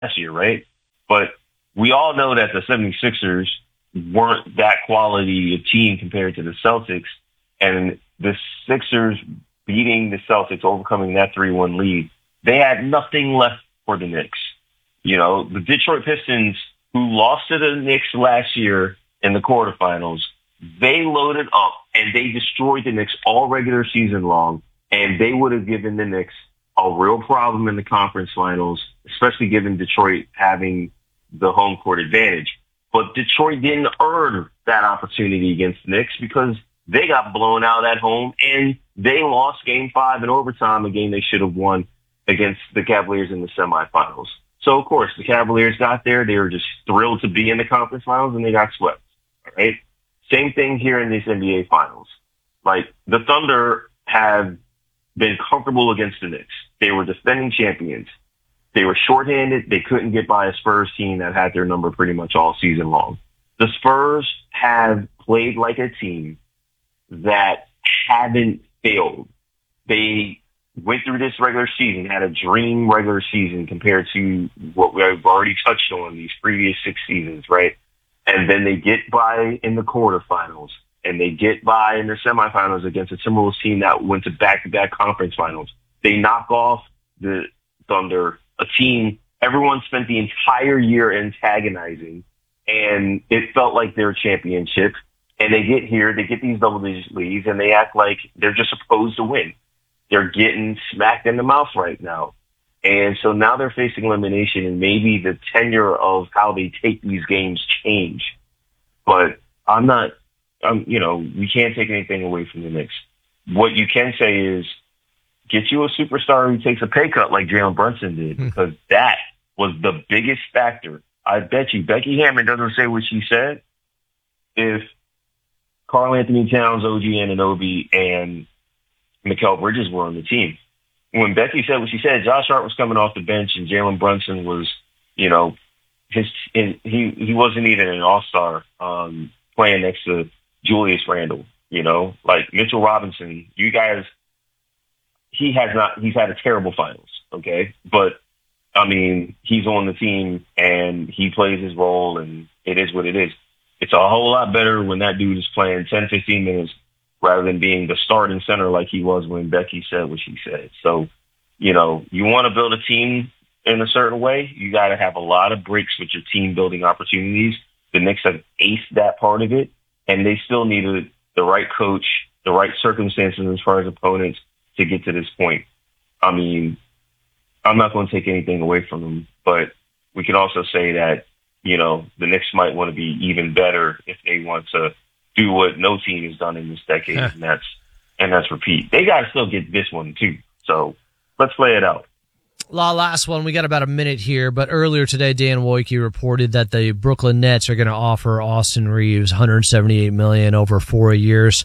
last year, right? But we all know that the 76ers weren't that quality of team compared to the Celtics. And the Sixers beating the Celtics, overcoming that 3-1 lead, they had nothing left for the Knicks. You know, the Detroit Pistons, who lost to the Knicks last year in the quarterfinals, they loaded up and they destroyed the Knicks all regular season long, and they would have given the Knicks a real problem in the conference finals, especially given Detroit having the home court advantage. But Detroit didn't earn that opportunity against the Knicks because they got blown out at home, and they lost Game 5 in overtime, a game they should have won against the Cavaliers in the semifinals. So, of course, the Cavaliers got there. They were just thrilled to be in the conference finals, and they got swept. All right? Same thing here in these NBA finals. Like, the Thunder have been comfortable against the Knicks. They were defending champions. They were shorthanded. They couldn't get by a Spurs team that had their number pretty much all season long. The Spurs have played like a team that haven't failed. They went through this regular season, had a dream regular season compared to what we've already touched on these previous 6 seasons, right? And then they get by in the quarterfinals, and they get by in the semifinals against a Timberwolves team that went to back-to-back conference finals. They knock off the Thunder, a team everyone spent the entire year antagonizing, and it felt like their championship. And they get here, they get these double-digit leads, and they act like they're just supposed to win. They're getting smacked in the mouth right now. And so now they're facing elimination, and maybe the tenure of how they take these games change. But we can't take anything away from the Knicks. What you can say is get you a superstar who takes a pay cut like Jalen Brunson did, because that was the biggest factor. I bet you Becky Hammond doesn't say what she said. If Karl Anthony Towns, OG Anunoby, and Mikal Bridges were on the team. When Becky said what she said, Josh Hart was coming off the bench, and Jalen Brunson was, he wasn't even an all-star playing next to Julius Randle. Like Mitchell Robinson. You guys, he's had a terrible finals, okay? But I mean, he's on the team and he plays his role, and it is what it is. It's a whole lot better when that dude is playing 10, 15 minutes rather than being the starting center like he was when Becky said what she said. So, you want to build a team in a certain way, you got to have a lot of breaks with your team building opportunities. The Knicks have aced that part of it, and they still needed the right coach, the right circumstances as far as opponents to get to this point. I mean, I'm not going to take anything away from them, but we can also say that, the Knicks might want to be even better if they want to do what no team has done in this decade, and that's repeat. They got to still get this one too. So let's play it out. Last one. We got about a minute here, but earlier today, Dan Wojcicki reported that the Brooklyn Nets are going to offer Austin Reeves $178 million over 4 years.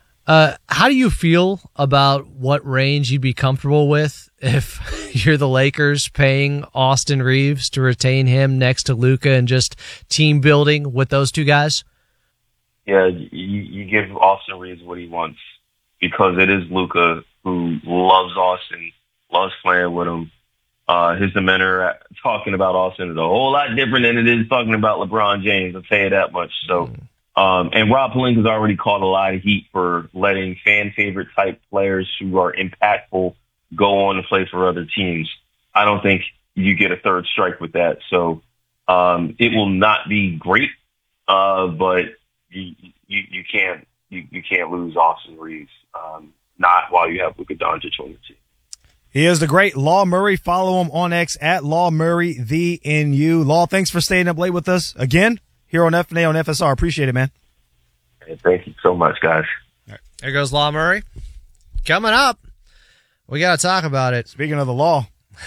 How do you feel about what range you'd be comfortable with if you're the Lakers paying Austin Reeves to retain him next to Luka and just team building with those two guys? Yeah, you give Austin Reeves what he wants because it is Luka who loves Austin, loves playing with him. His demeanor talking about Austin is a whole lot different than it is talking about LeBron James. I'll tell you that much. So, and Rob Pelinka's already caught a lot of heat for letting fan favorite type players who are impactful go on to play for other teams. I don't think you get a third strike with that. So, it will not be great, but you can't lose Austin Reeves. Not while you have Luka Doncic on the team. He is the great Law Murray. Follow him on X at Law Murray, the NU. Law, thanks for staying up late with us again here on FNA on FSR. Appreciate it, man. Hey, thank you so much, guys. All right. There goes Law Murray. Coming up, we got to talk about it. Speaking of the law.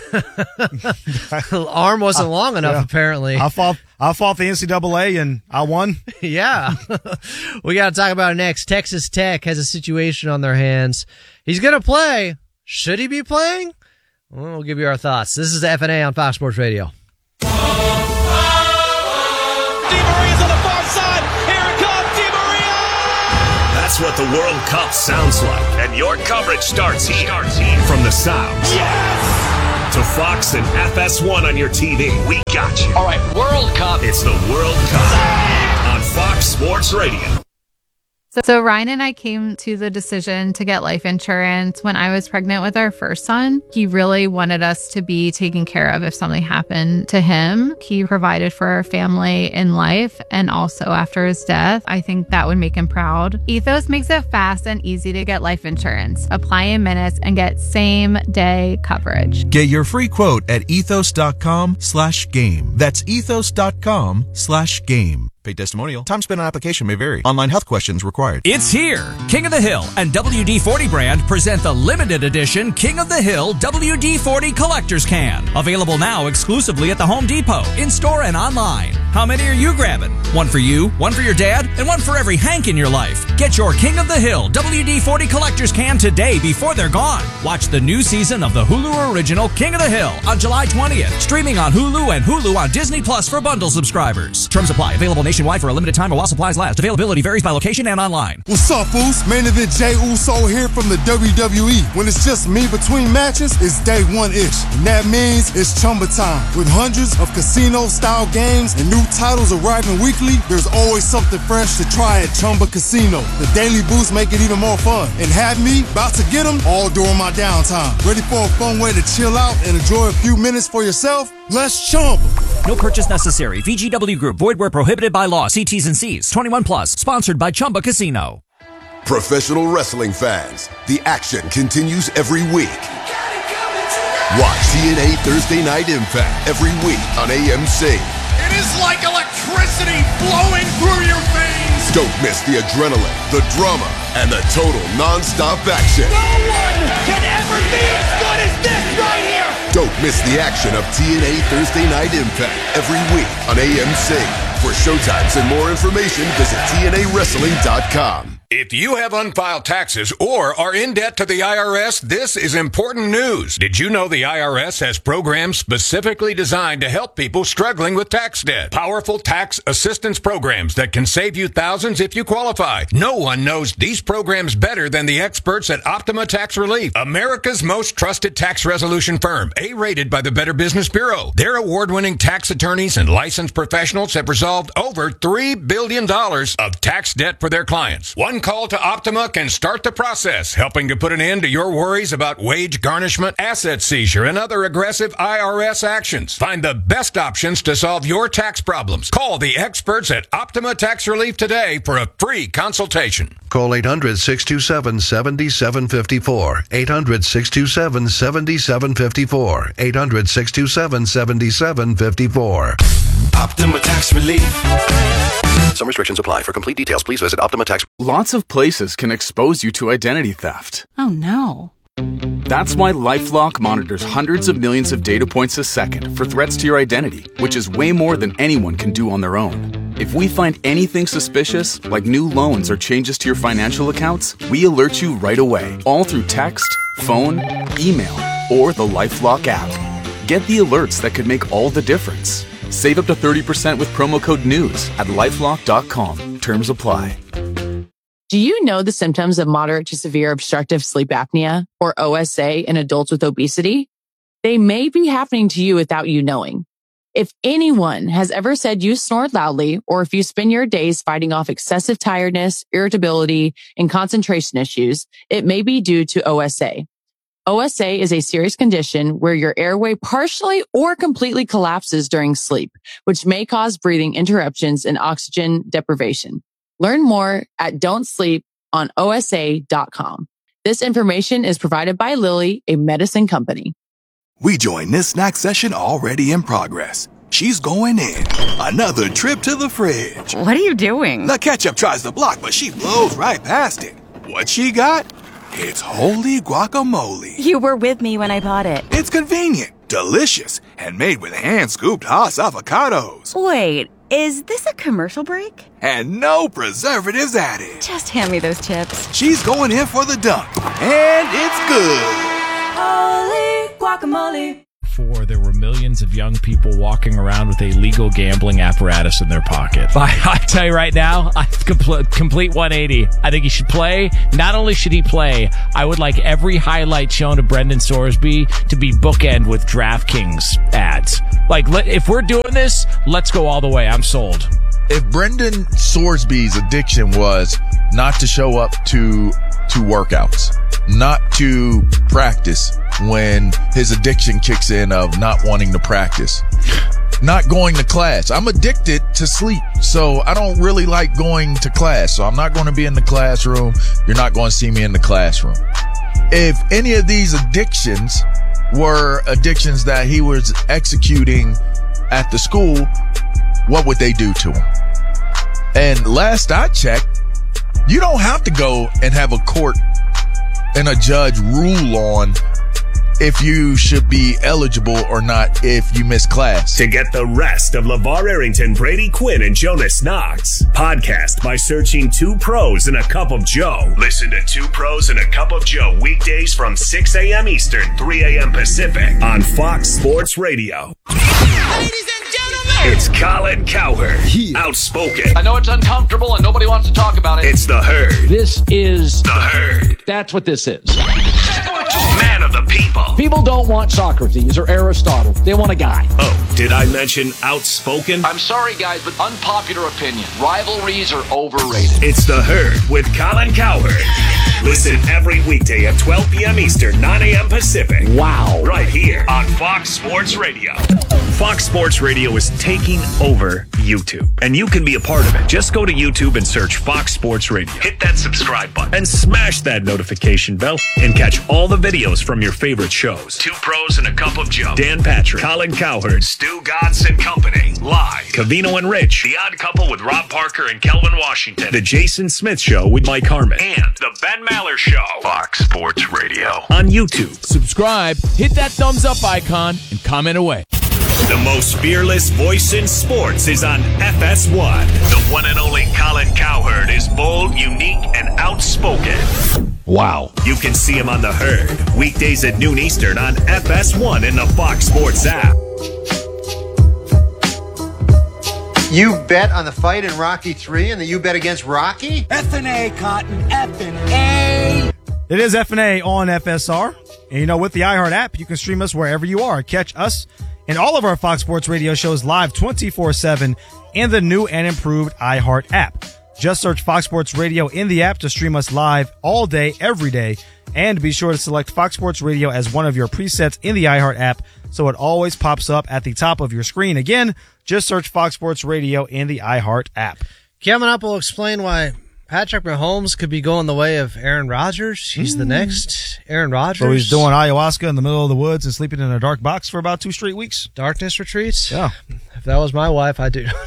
Arm wasn't long enough, apparently. I fought the NCAA and I won. Yeah. We got to talk about it next. Texas Tech has a situation on their hands. He's going to play. Should he be playing? We'll give you our thoughts. This is FNA on Fox Sports Radio. Di Maria's on the far side. Here it comes, Di Maria! That's what the World Cup sounds like. And your coverage starts here. From the South. Yes! to Fox and FS1 on your TV. We got you. All right, World Cup. It's the World Cup on Fox Sports Radio. So Ryan and I came to the decision to get life insurance when I was pregnant with our first son. He really wanted us to be taken care of if something happened to him. He provided for our family in life and also after his death. I think that would make him proud. Ethos makes it fast and easy to get life insurance. Apply in minutes and get same-day coverage. Get your free quote at ethos.com/game. That's ethos.com/game. Paid testimonial. Time spent on application may vary. Online health questions required. It's here. King of the Hill and WD-40 brand present the limited edition King of the Hill WD-40 Collector's Can. Available now exclusively at the Home Depot, in-store and online. How many are you grabbing? One for you, one for your dad, and one for every Hank in your life. Get your King of the Hill WD-40 Collector's Can today before they're gone. Watch the new season of the Hulu original King of the Hill on July 20th. Streaming on Hulu and Hulu on Disney Plus for bundle subscribers. Terms apply. Available nationwide for a limited time or while supplies last. Availability varies by location and online. What's up, Foos? Main event Jey Uso here from the WWE. When it's just me between matches, it's day one-ish. And that means it's Chumba time. With hundreds of casino-style games and new titles arriving weekly, there's always something fresh to try at Chumba Casino. The daily boosts make it even more fun. And have me about to get them all during my downtime. Ready for a fun way to chill out and enjoy a few minutes for yourself? Let's Chumba. No purchase necessary. VGW Group. Void where prohibited by law. See T's and C's. 21 plus. Sponsored by Chumba Casino. Professional wrestling fans, the action continues every week. Watch TNA Thursday Night Impact every week on AMC. It is like electricity flowing through your veins. Don't miss the adrenaline, the drama, and the total non-stop action. No one can ever be as good as this right here. Don't miss the action of TNA Thursday Night Impact every week on AMC. For showtimes and more information, visit TNAWrestling.com. If you have unfiled taxes or are in debt to the IRS, this is important news. Did you know the IRS has programs specifically designed to help people struggling with tax debt? Powerful tax assistance programs that can save you thousands if you qualify. No one knows these programs better than the experts at Optima Tax Relief, America's most trusted tax resolution firm, A-rated by the Better Business Bureau. Their award-winning tax attorneys and licensed professionals have resolved over $3 billion of tax debt for their clients. One call to Optima can start the process, helping to put an end to your worries about wage garnishment, asset seizure, and other aggressive IRS actions. Find the best options to solve your tax problems. Call the experts at Optima Tax Relief today for a free consultation. Call 800-627-7754. 800-627-7754. 800-627-7754. Optima Tax Relief. Some restrictions apply. For complete details, please visit Optima Tax. Lots of places can expose you to identity theft. Oh, no. That's why LifeLock monitors hundreds of millions of data points a second for threats to your identity, which is way more than anyone can do on their own. If we find anything suspicious, like new loans or changes to your financial accounts, we alert you right away, all through text, phone, email, or the LifeLock app. Get the alerts that could make all the difference. Save up to 30% with promo code NEWS at LifeLock.com. Terms apply. Do you know the symptoms of moderate to severe obstructive sleep apnea, or OSA, in adults with obesity? They may be happening to you without you knowing. If anyone has ever said you snore loudly, or if you spend your days fighting off excessive tiredness, irritability, and concentration issues, it may be due to OSA. OSA is a serious condition where your airway partially or completely collapses during sleep, which may cause breathing interruptions and oxygen deprivation. Learn more at don'tsleeponosa.com. This information is provided by Lilly, a medicine company. We join this snack session already in progress. She's going in. Another trip to the fridge. What are you doing? The ketchup tries to block, but she blows right past it. What she got? It's holy guacamole. You were with me when I bought it. It's convenient, delicious, and made with hand-scooped Hass avocados. Wait, is this a commercial break? And no preservatives added. Just hand me those chips. She's going in for the dunk, and it's good. Holy guacamole. before there were millions of young people walking around with a legal gambling apparatus in their pocket. I tell you right now, complete 180. I think he should play. Not only should he play, I would like every highlight shown of Brendan Sorsby to be bookend with DraftKings ads. Like, if we're doing this, let's go all the way. I'm sold. If Brendan Sorsby's addiction was not to show up to workouts, not to practice when his addiction kicks in of not wanting to practice, not going to class. I'm addicted to sleep, so I don't really like going to class. So I'm not going to be in the classroom. You're not going to see me in the classroom. If any of these addictions were addictions that he was executing at the school, what would they do to him? And last I checked, you don't have to go and have a court and a judge rule on if you should be eligible or not if you miss class. To get the rest of LeVar Arrington, Brady Quinn, and Jonas Knox, podcast by searching 2 Pros and a Cup of Joe. Listen to 2 Pros and a Cup of Joe weekdays from 6 a.m. Eastern, 3 a.m. Pacific on Fox Sports Radio. Ladies and gentlemen, it's Colin Cowherd, outspoken. I know it's uncomfortable and nobody wants to talk about it. It's the Herd. This is the Herd. That's what this is. Man of the people. People don't want Socrates or Aristotle. They want a guy. Oh, did I mention outspoken? I'm sorry, guys, but unpopular opinion. Rivalries are overrated. It's the Herd with Colin Cowherd. Listen every weekday at 12 p.m. Eastern, 9 a.m. Pacific. Wow. Right here on Fox Sports Radio. Fox Sports Radio is taking over YouTube, and you can be a part of it. Just go to YouTube and search Fox Sports Radio. Hit that subscribe button and smash that notification bell and catch all the videos from your favorite shows. 2 Pros and a Cup of Joe. Dan Patrick, Colin Cowherd, Stu Gatz and Company. Live. Covino and Rich. The Odd Couple with Rob Parker and Kelvin Washington. The Jason Smith Show with Mike Harmon. And The Ben Maller Show. Fox Sports Radio. On YouTube. Subscribe, hit that thumbs up icon, and comment away. The most fearless voice in sports is on FS1. The one and only Colin Cowherd is bold, unique, and outspoken. Wow. You can see him on the Herd, weekdays at noon Eastern on FS1 in the Fox Sports app. You bet on the fight in Rocky 3 and the you bet against Rocky? F&A, Cotton, F&A. It is F&A on FSR. And you know, with the iHeart app, you can stream us wherever you are. Catch us and all of our Fox Sports Radio shows live 24/7 in the new and improved iHeart app. Just search Fox Sports Radio in the app to stream us live all day, every day. And be sure to select Fox Sports Radio as one of your presets in the iHeart app so it always pops up at the top of your screen. Again, just search Fox Sports Radio in the iHeart app. Coming up, we'll explain why Patrick Mahomes could be going the way of Aaron Rodgers. He's the next Aaron Rodgers. So he's doing ayahuasca in the middle of the woods and sleeping in a dark box for about 2 straight weeks. Darkness retreats? Yeah. If that was my wife, I'd do.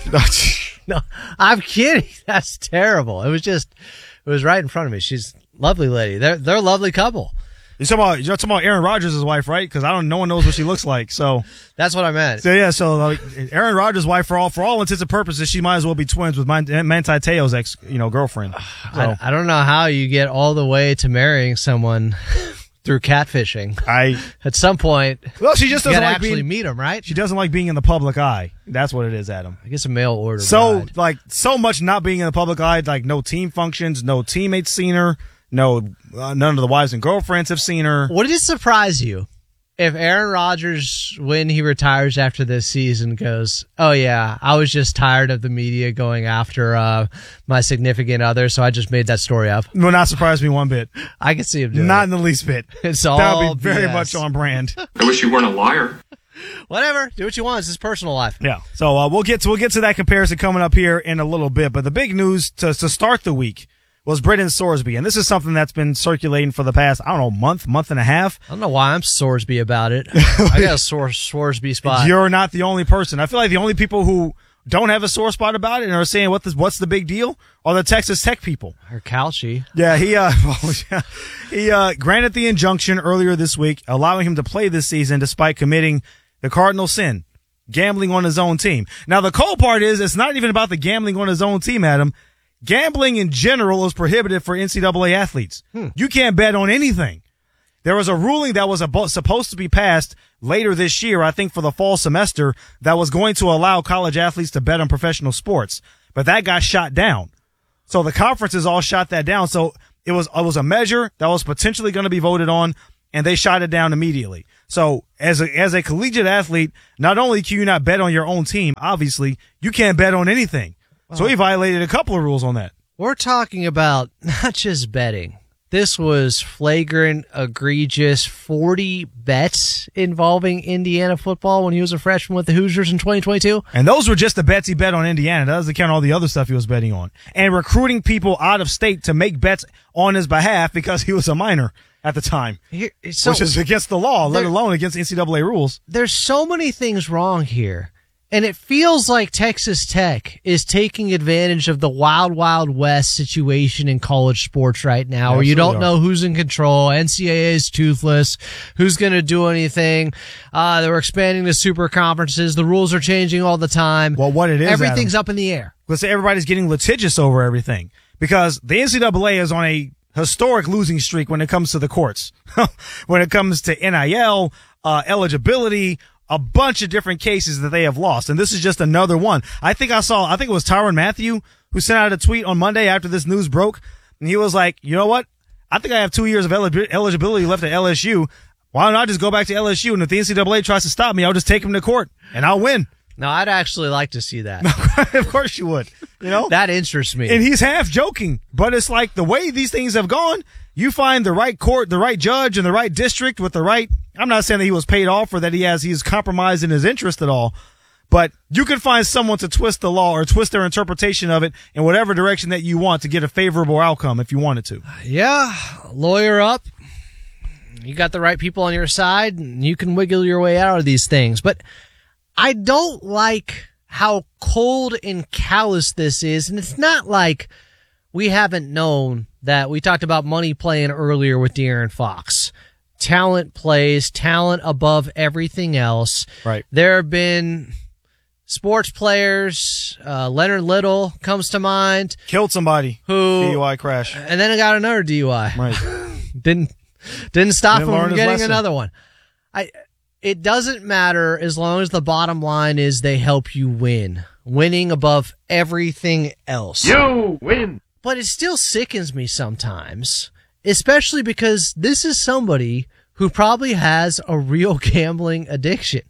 No, I'm kidding. That's terrible. It was right in front of me. She's a lovely lady. They're a lovely couple. You're talking about Aaron Rodgers' wife, right? Because no one knows what she looks like. So that's what I meant. So yeah, Aaron Rodgers' wife, for all intents and purposes, she might as well be twins with Manti Te'o's ex, girlfriend. So. I don't know how you get all the way to marrying someone through catfishing. At some point, well, she just doesn't like actually meet him, right? She doesn't like being in the public eye. That's what it is, Adam. I guess a mail order. So so much not being in the public eye, like no team functions, no teammates seen her. No, none of the wives and girlfriends have seen her. Would it surprise you if Aaron Rodgers, when he retires after this season, goes, "Oh yeah, I was just tired of the media going after my significant other, so I just made that story up"? Will not surprise me one bit. I can see him doing not it. in the least bit. It's all that would be very BS. much on brand. I wish you weren't a liar. Whatever, do what you want. It's his personal life. Yeah. So we'll get to that comparison coming up here in a little bit. But the big news to start the week was Brendan Sorsby. And this is something that's been circulating for the past, month and a half. I don't know why I'm Sorsby about it. I got a Sorsby spot. You're not the only person. I feel like the only people who don't have a sore spot about it and are saying what's the big deal are the Texas Tech people. Or Calci. Yeah, he granted the injunction earlier this week, allowing him to play this season despite committing the cardinal sin, gambling on his own team. Now, the cold part is it's not even about the gambling on his own team, Adam. Gambling in general is prohibited for NCAA athletes. You can't bet on anything. There was a ruling that was supposed to be passed later this year, I think for the fall semester, that was going to allow college athletes to bet on professional sports. But that got shot down. So the conferences all shot that down. So it was a measure that was potentially going to be voted on, and they shot it down immediately. So as a collegiate athlete, not only can you not bet on your own team, obviously, you can't bet on anything. So he violated a couple of rules on that. We're talking about not just betting. This was flagrant, egregious, 40 bets involving Indiana football when he was a freshman with the Hoosiers in 2022. And those were just the bets he bet on Indiana. That doesn't count all the other stuff he was betting on. And recruiting people out of state to make bets on his behalf because he was a minor at the time, which is against the law, let alone against NCAA rules. There's so many things wrong here. And it feels like Texas Tech is taking advantage of the wild, wild west situation in college sports right now, where you don't know who's in control. NCAA is toothless. Who's going to do anything? They're expanding the super conferences. The rules are changing all the time. Well, what it is, everything's up in the air. Let's say everybody's getting litigious over everything because the NCAA is on a historic losing streak when it comes to the courts, when it comes to NIL, eligibility, a bunch of different cases that they have lost. And this is just another one. I think it was Tyrann Mathieu who sent out a tweet on Monday after this news broke. And he was like, you know what? I think I have 2 years of eligibility left at LSU. Why don't I just go back to LSU? And if the NCAA tries to stop me, I'll just take him to court and I'll win. No, I'd actually like to see that. Of course you would. You know? That interests me. And he's half joking, but it's like the way these things have gone, you find the right court, the right judge, and the right district with the right, I'm not saying that he was paid off or that he's compromised in his interest at all, but you can find someone to twist the law or twist their interpretation of it in whatever direction that you want to get a favorable outcome if you wanted to. Yeah, lawyer up. You got the right people on your side, and you can wiggle your way out of these things. But I don't like how cold and callous this is, and it's not like we haven't known that. We talked about money playing earlier with De'Aaron Fox. Talent plays, talent above everything else. Right. There have been sports players, Leonard Little comes to mind. Killed somebody. Who DUI crash. And then got another DUI. Right. Didn't stop him from getting lesson. another one. It doesn't matter as long as the bottom line is they help you win. Winning above everything else. You win. But it still sickens me sometimes, especially because this is somebody who probably has a real gambling addiction.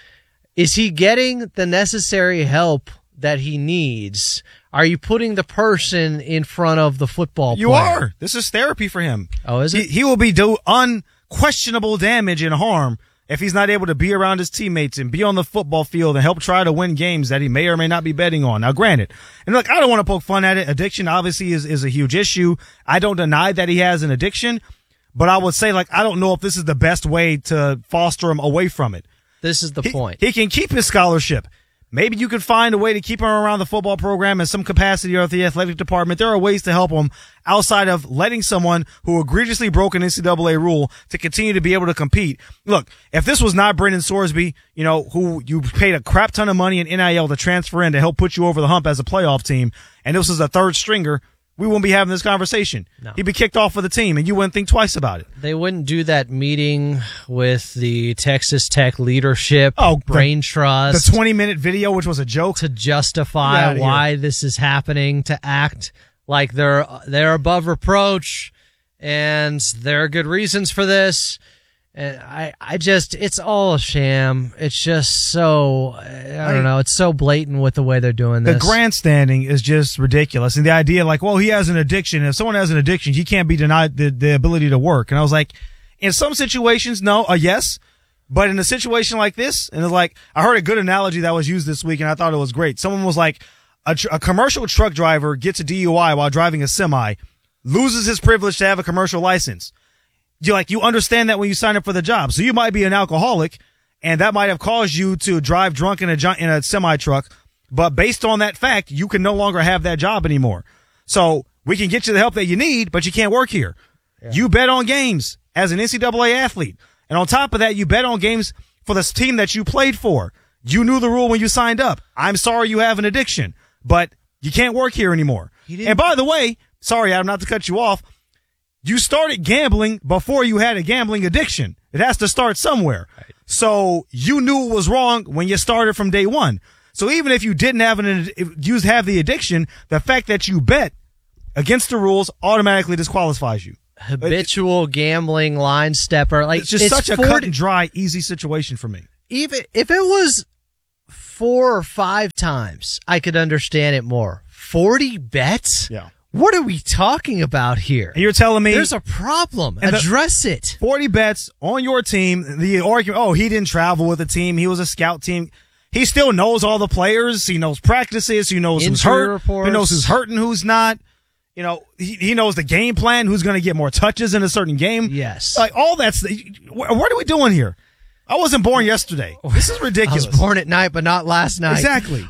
Is he getting the necessary help that he needs? Are you putting the person in front of the football player? You are. This is therapy for him. Oh, is it? He will be do unquestionable damage and harm if he's not able to be around his teammates and be on the football field and help try to win games that he may or may not be betting on. Now, granted, and look, I don't want to poke fun at it. Addiction obviously is a huge issue. I don't deny that he has an addiction, but I would say, I don't know if this is the best way to foster him away from it. This is the point. He can keep his scholarship. Maybe you could find a way to keep him around the football program in some capacity or the athletic department. There are ways to help him outside of letting someone who egregiously broke an NCAA rule to continue to be able to compete. Look, if this was not Brendan Sorsby, who you paid a crap ton of money in NIL to transfer in to help put you over the hump as a playoff team, and this was a third stringer, we wouldn't be having this conversation. No. He'd be kicked off of the team, and you wouldn't think twice about it. They wouldn't do that meeting with the Texas Tech leadership, brain trust. The 20-minute video, which was a joke. To justify why this is happening, to act like they're above reproach, and there are good reasons for this. And it's all a sham. It's just so, I don't know, it's so blatant with the way they're doing this. The grandstanding is just ridiculous. And the idea he has an addiction. If someone has an addiction, he can't be denied the ability to work. And I was like, in some situations, no, yes. But in a situation like this, and it's like, I heard a good analogy that was used this week and I thought it was great. Someone was like, a commercial truck driver gets a DUI while driving a semi, loses his privilege to have a commercial license. You understand that when you sign up for the job. So you might be an alcoholic, and that might have caused you to drive drunk in a semi truck. But based on that fact, you can no longer have that job anymore. So we can get you the help that you need, but you can't work here. Yeah. You bet on games as an NCAA athlete, and on top of that, you bet on games for the team that you played for. You knew the rule when you signed up. I'm sorry you have an addiction, but you can't work here anymore. And by the way, sorry, Adam, not to cut you off. you started gambling before you had a gambling addiction. It has to start somewhere. Right. So you knew it was wrong when you started from day one. So even if you didn't have have the addiction, the fact that you bet against the rules automatically disqualifies you. Habitual gambling line stepper. Like, it's just such a cut and dry, easy situation for me. Even if it was 4 or 5 times, I could understand it more. 40 bets? Yeah. What are we talking about here? And you're telling me there's a problem. Address it. 40 bets on your team. The argument, he didn't travel with the team. He was a scout team. He still knows all the players. He knows practices. He knows who's hurt. Reports. He knows who's hurt and who's not. You know, he knows the game plan, who's going to get more touches in a certain game. Yes. Like, all that's, what are we doing here? I wasn't born yesterday. This is ridiculous. I was born at night, but not last night. Exactly.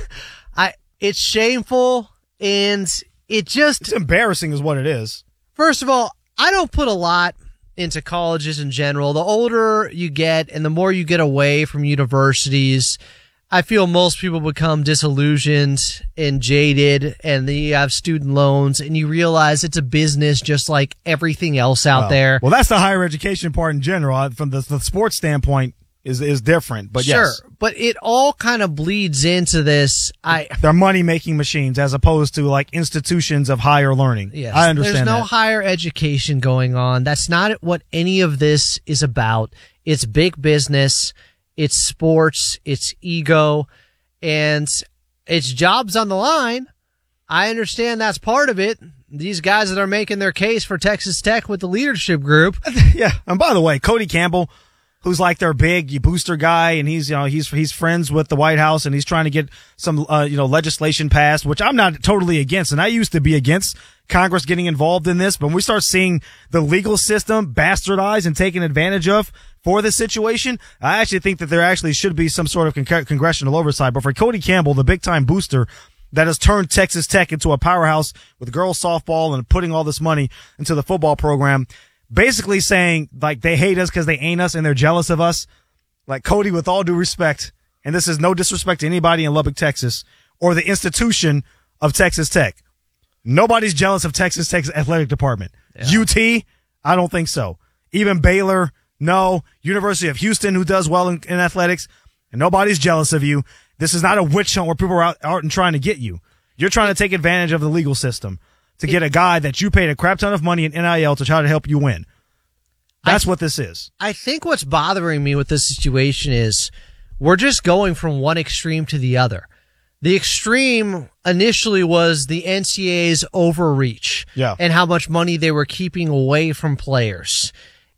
It's shameful, and it's embarrassing is what it is. First of all, I don't put a lot into colleges in general. The older you get and the more you get away from universities, I feel most people become disillusioned and jaded, and then you have student loans and you realize it's a business just like everything else out there. Well, that's the higher education part in general. From the sports standpoint is different, but sure, yes. But it all kind of bleeds into this. They're money-making machines as opposed to like institutions of higher learning. Yes, I understand there's no that. higher education going on. That's not what any of this is about. It's big business. It's sports. It's ego. And it's jobs on the line. I understand that's part of it. These guys that are making their case for Texas Tech with the leadership group. Yeah. And by the way, Cody Campbell, who's like their big booster guy, and he's friends with the White House, and he's trying to get some legislation passed, which I'm not totally against, and I used to be against Congress getting involved in this. But when we start seeing the legal system bastardized and taken advantage of for this situation, I actually think that there actually should be some sort of congressional oversight. But for Cody Campbell, the big time booster that has turned Texas Tech into a powerhouse with girls softball and putting all this money into the football program, basically saying like they hate us because they ain't us and they're jealous of us. Like, Cody, with all due respect, and this is no disrespect to anybody in Lubbock, Texas, or the institution of Texas Tech, nobody's jealous of Texas Tech's athletic department. Yeah. UT, I don't think so. Even Baylor, no. University of Houston, who does well in athletics, and nobody's jealous of you. This is not a witch hunt where people are out and trying to get you. You're trying to take advantage of the legal system to get a guy that you paid a crap ton of money in NIL to try to help you win. That's what this is. I think what's bothering me with this situation is we're just going from one extreme to the other. The extreme initially was the NCAA's overreach and how much money they were keeping away from players.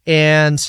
And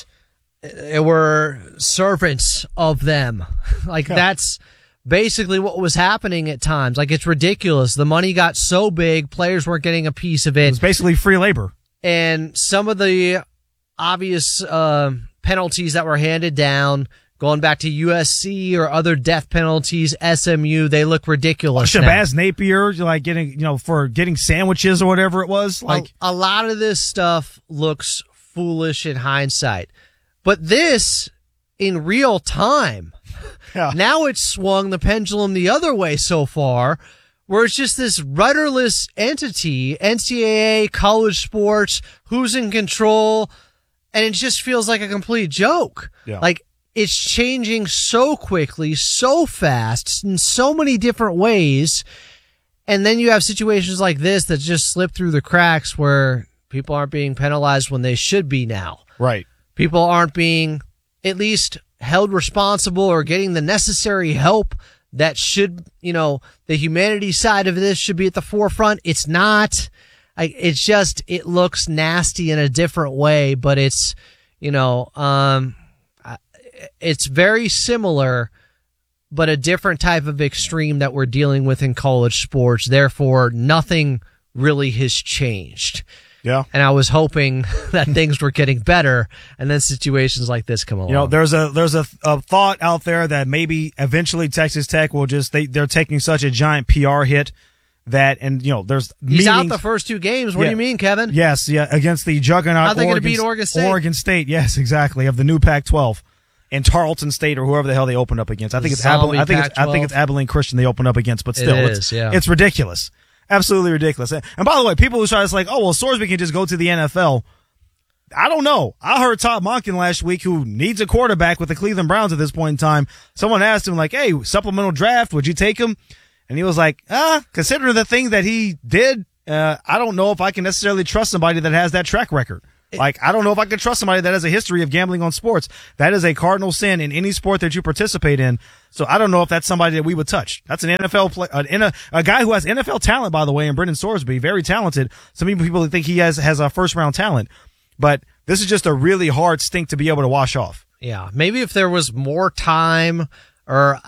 were servants of them. That's basically what was happening at times. Like, it's ridiculous. The money got so big, players weren't getting a piece of it. It was basically free labor. And some of the obvious penalties that were handed down, going back to USC or other death penalties, SMU, they look ridiculous. Shabazz Napier, like for getting sandwiches or whatever it was. Like, a lot of this stuff looks foolish in hindsight. But this, in real time, now it's swung the pendulum the other way so far, where it's just this rudderless entity, NCAA, college sports, who's in control, and it just feels like a complete joke. Yeah. Like, it's changing so quickly, so fast, in so many different ways, and then you have situations like this that just slip through the cracks where people aren't being penalized when they should be now. Right. People aren't being at least held responsible or getting the necessary help that should, the humanity side of this should be at the forefront. It's not. It looks nasty in a different way, but it's, it's very similar, but a different type of extreme that we're dealing with in college sports. Therefore, nothing really has changed. Yeah. And I was hoping that things were getting better, and then situations like this come along. There's a thought out there that maybe eventually Texas Tech will they're taking such a giant PR hit that, and there's he's out the first 2 games. What do you mean, Kevin? Yes, against the juggernaut. How are they going to beat Oregon State? Oregon State, yes, exactly, of the new Pac-12. And Tarleton State or whoever the hell they opened up against. I think it's Abilene Christian they opened up against, but still, it's ridiculous. Absolutely ridiculous. And by the way, people who try to say, oh, well, Sorsby can just go to the NFL. I don't know. I heard Todd Monken last week, who needs a quarterback with the Cleveland Browns at this point in time. Someone asked him, like, hey, supplemental draft, would you take him? And he was like, considering the thing that he did, I don't know if I can necessarily trust somebody that has that track record. Like, I don't know if I can trust somebody that has a history of gambling on sports. That is a cardinal sin in any sport that you participate in. So I don't know if that's somebody that we would touch. That's an NFL play, a guy who has NFL talent, by the way, and Brendan Sorsby, very talented. Some people think he has a first round talent. But this is just a really hard stink to be able to wash off. Yeah, maybe if there was more time or,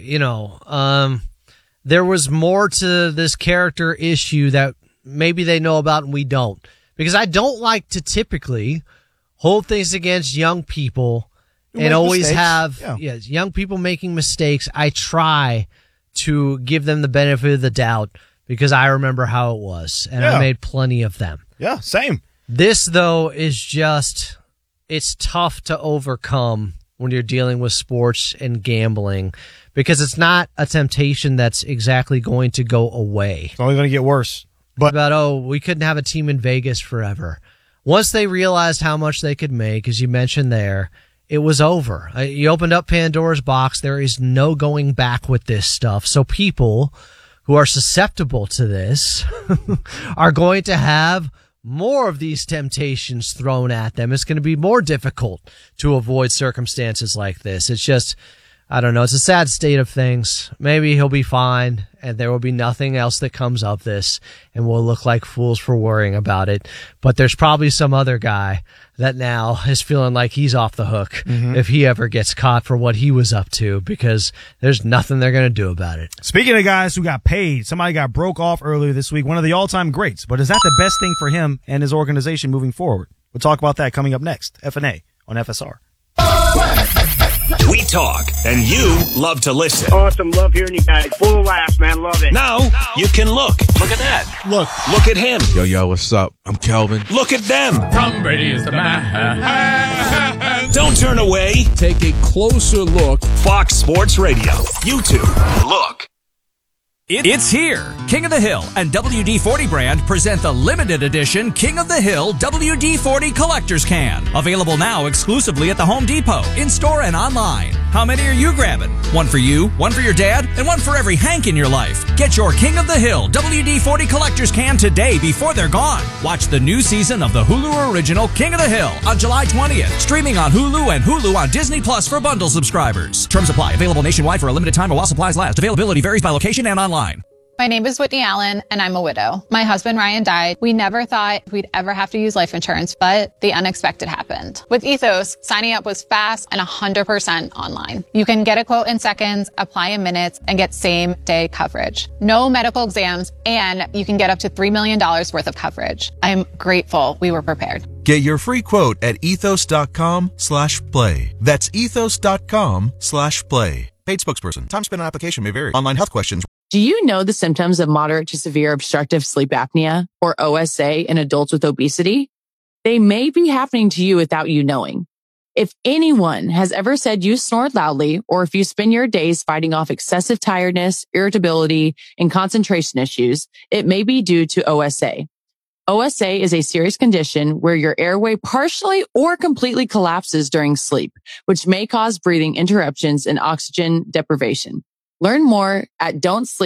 there was more to this character issue that maybe they know about and we don't. Because I don't like to typically hold things against young people and always have young people making mistakes. I try to give them the benefit of the doubt because I remember how it was, and I made plenty of them. Yeah, same. This, though, is just, it's tough to overcome when you're dealing with sports and gambling because it's not a temptation that's exactly going to go away. It's only going to get worse. But we couldn't have a team in Vegas forever. Once they realized how much they could make, as you mentioned there, it was over. You opened up Pandora's box. There is no going back with this stuff. So people who are susceptible to this are going to have more of these temptations thrown at them. It's going to be more difficult to avoid circumstances like this. It's just, I don't know. It's a sad state of things. Maybe he'll be fine and there will be nothing else that comes of this and we'll look like fools for worrying about it. But there's probably some other guy that now is feeling like he's off the hook if he ever gets caught for what he was up to because there's nothing they're going to do about it. Speaking of guys who got paid, somebody got broke off earlier this week, one of the all-time greats. But is that the best thing for him and his organization moving forward? We'll talk about that coming up next. F&A on FSR. We talk, and you love to listen. Awesome. Love hearing you guys. Full of laughs, man. Love it. Now, you can look. Look at that. Look at him. Yo, what's up? I'm Kelvin. Look at them. Tom Brady is the man. Don't turn away. Take a closer look. Fox Sports Radio. YouTube. Look. It's here. King of the Hill and WD-40 brand present the limited edition King of the Hill WD-40 Collector's Can. Available now exclusively at the Home Depot, in-store and online. How many are you grabbing? One for you, one for your dad, and one for every Hank in your life. Get your King of the Hill WD-40 Collector's Can today before they're gone. Watch the new season of the Hulu original King of the Hill on July 20th. Streaming on Hulu and Hulu on Disney Plus for bundle subscribers. Terms apply. Available nationwide for a limited time while supplies last. Availability varies by location and online. My name is Whitney Allen, and I'm a widow. My husband, Ryan, died. We never thought we'd ever have to use life insurance, but the unexpected happened. With Ethos, signing up was fast and 100% online. You can get a quote in seconds, apply in minutes, and get same-day coverage. No medical exams, and you can get up to $3 million worth of coverage. I'm grateful we were prepared. Get your free quote at ethos.com/play. That's ethos.com/play. Paid spokesperson. Time spent on application may vary. Online health questions. Do you know the symptoms of moderate to severe obstructive sleep apnea, or OSA, in adults with obesity? They may be happening to you without you knowing. If anyone has ever said you snore loudly, or if you spend your days fighting off excessive tiredness, irritability, and concentration issues, it may be due to OSA. OSA is a serious condition where your airway partially or completely collapses during sleep, which may cause breathing interruptions and oxygen deprivation. Learn more at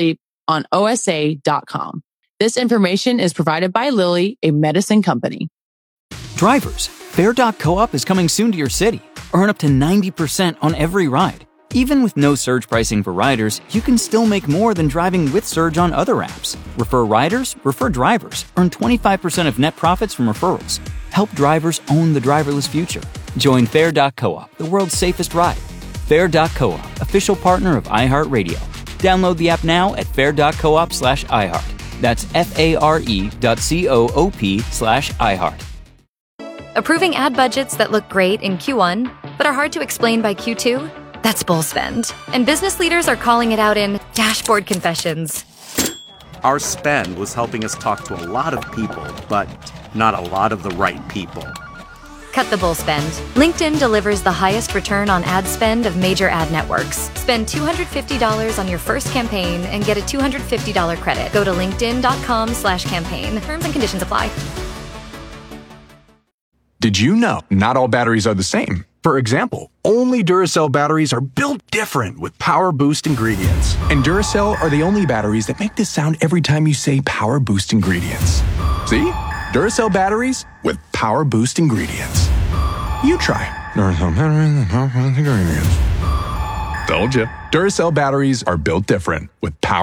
don'tsleeponosa.com. This information is provided by Lilly, a medicine company. Drivers, Fair.coop is coming soon to your city. Earn up to 90% on every ride. Even with no surge pricing for riders, you can still make more than driving with Surge on other apps. Refer riders, refer drivers. Earn 25% of net profits from referrals. Help drivers own the driverless future. Join Fair.coop, the world's safest ride. Fair.coop, official partner of iHeartRadio. Download the app now at fair.coop/iHeart. That's FARE.coop/iHeart. Approving ad budgets that look great in Q1, but are hard to explain by Q2? That's bull spend. And business leaders are calling it out in dashboard confessions. Our spend was helping us talk to a lot of people, but not a lot of the right people. Cut the bull spend. LinkedIn delivers the highest return on ad spend of major ad networks. Spend $250 on your first campaign and get a $250 credit. Go to linkedin.com/campaign. Terms and conditions apply. Did you know not all batteries are the same? For example, only Duracell batteries are built different with Power Boost ingredients. And Duracell are the only batteries that make this sound every time you say Power Boost ingredients. See? Duracell batteries with Power Boost ingredients. You try Duracell batteries with Power Boost ingredients. Told you. Duracell batteries are built different with Power